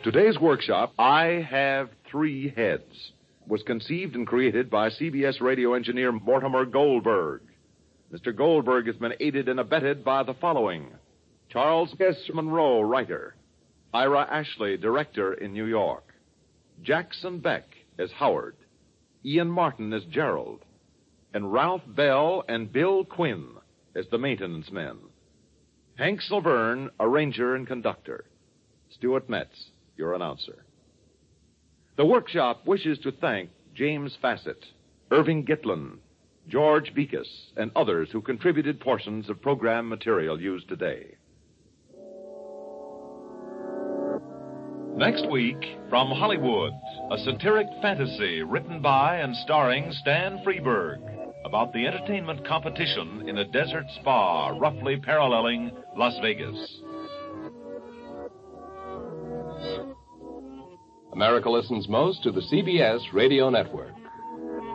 Today's workshop, I Have Three Heads, was conceived and created by CBS radio engineer Mortimer Goldberg. Mr. Goldberg has been aided and abetted by the following: Charles S. Monroe, writer; Ira Ashley, director in New York; Jackson Beck as Howard; Ian Martin as Gerald; and Ralph Bell and Bill Quinn as the maintenance men. Hank Silverne, arranger and conductor. Stuart Metz, your announcer. The workshop wishes to thank James Fassett, Irving Gitlin, George Bekas, and others who contributed portions of program material used today. Next week, from Hollywood, a satiric fantasy written by and starring Stan Freberg about the entertainment competition in a desert spa roughly paralleling Las Vegas. America listens most to the CBS Radio Network.